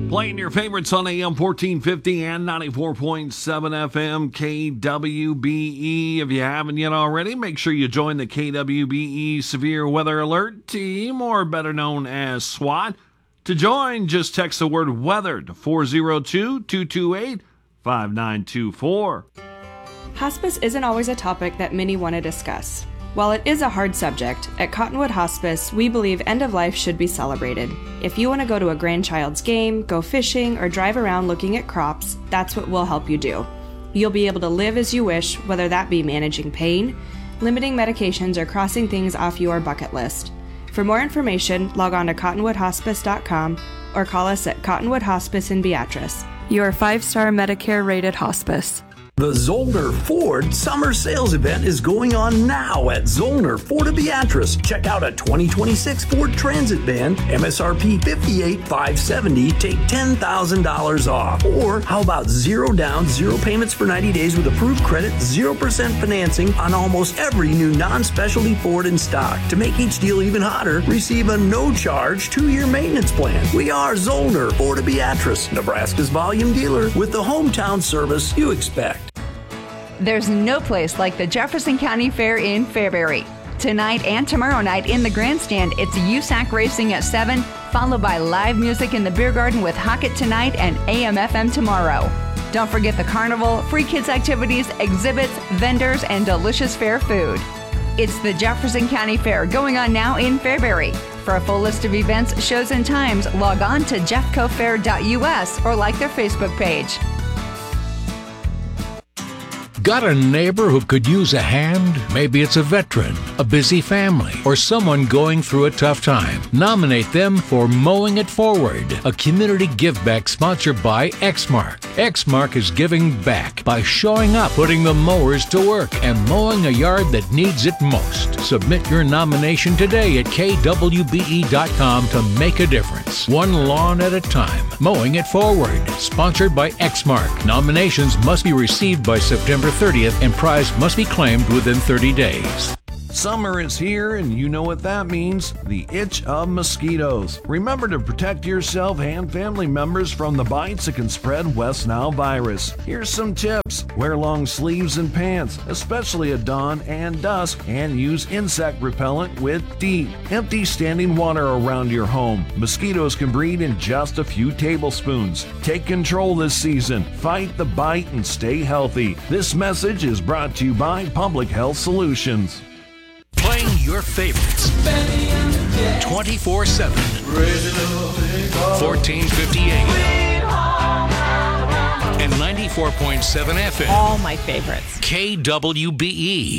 Playing your favorites on AM 1450 and 94.7 FM KWBE. If you haven't yet already, make sure you join the KWBE Severe Weather Alert Team, or better known as SWAT. To join, just text the word weather to 402-228-5924. Hospice isn't always a topic that many want to discuss. While it is a hard subject, at Cottonwood Hospice, we believe end of life should be celebrated. If you want to go to a grandchild's game, go fishing, or drive around looking at crops, that's what we'll help you do. You'll be able to live as you wish, whether that be managing pain, limiting medications, or crossing things off your bucket list. For more information, log on to cottonwoodhospice.com or call us at Cottonwood Hospice in Beatrice. Your 5-star Medicare-rated hospice. The Zollner Ford Summer Sales Event is going on now at Zollner Ford of Beatrice. Check out a 2026 Ford Transit van, MSRP $58,570, take $10,000 off. Or how about 0 down, 0 payments for 90 days with approved credit, 0% financing on almost every new non-specialty Ford in stock. To make each deal even hotter, receive a no-charge 2-year maintenance plan. We are Zollner Ford of Beatrice, Nebraska's volume dealer with the hometown service you expect. There's no place like the Jefferson County Fair in Fairbury. Tonight and tomorrow night in the grandstand, it's USAC Racing at 7, followed by live music in the beer garden with Hockett tonight and AM/FM tomorrow. Don't forget the carnival, free kids activities, exhibits, vendors, and delicious fair food. It's the Jefferson County Fair going on now in Fairbury. For a full list of events, shows, and times, log on to jeffcofair.us or like their Facebook page. Got a neighbor who could use a hand? Maybe it's a veteran, a busy family, or someone going through a tough time. Nominate them for Mowing It Forward, a community give-back sponsored by Exmark. Exmark is giving back by showing up, putting the mowers to work, and mowing a yard that needs it most. Submit your nomination today at kwbe.com to make a difference. One lawn at a time. Mowing It Forward, sponsored by Exmark. Nominations must be received by September 30th, and prize must be claimed within 30 days. Summer is here, and you know what that means. The itch of mosquitoes. Remember to protect yourself and family members from the bites that can spread West Nile virus. Here's some tips. Wear long sleeves and pants, especially at dawn and dusk, and use insect repellent with DEET. Empty standing water around your home. Mosquitoes can breed in just a few tablespoons. Take control this season. Fight the bite and stay healthy. This message is brought to you by Public Health Solutions. Playing your favorites 24/7. 1450 AM and 94.7 FM. All my favorites. KWBE.